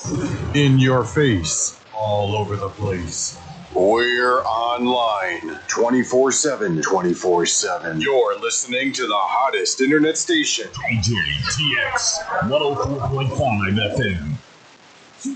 In your face, all over the place. We're online 24/7. 24/7. You're listening to the hottest internet station. KJTX 104.5 FM.